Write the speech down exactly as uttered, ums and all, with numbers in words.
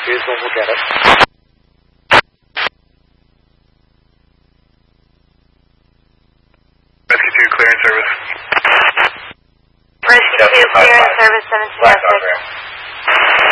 Here's when we'll get it. Rescue two, clearing service. Rescue two, clearing service, seven six.